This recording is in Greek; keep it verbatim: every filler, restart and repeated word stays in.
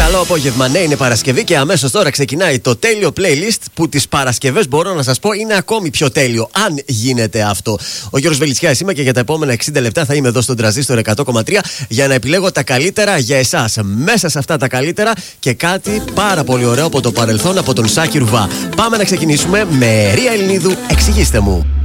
Καλό απόγευμα. Ναι, είναι Παρασκευή και αμέσως τώρα ξεκινάει το τέλειο playlist που τις Παρασκευές μπορώ να σας πω είναι ακόμη πιο τέλειο. Αν γίνεται αυτό. Ο Γιώργος Βελιτσιάς είμαι και για τα επόμενα εξήντα λεπτά θα είμαι εδώ στον Τρανζίστορ εκατό κόμμα τρία για να επιλέγω τα καλύτερα για εσάς. Μέσα σε αυτά τα καλύτερα και κάτι πάρα πολύ ωραίο από το παρελθόν από τον Σάκη Ρουβά. Πάμε να ξεκινήσουμε με Ρία Ελληνίδου. Εξηγήστε μου.